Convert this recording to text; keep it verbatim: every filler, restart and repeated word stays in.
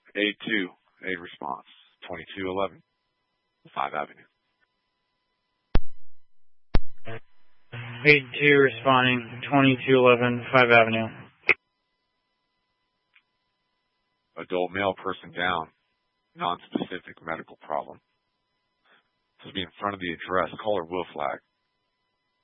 eight two, eight response, twenty-two eleven, five Avenue. eight two responding, twenty-two eleven, five Avenue. Adult male person down, non-specific medical problem. This will be in front of the address. Caller will flag.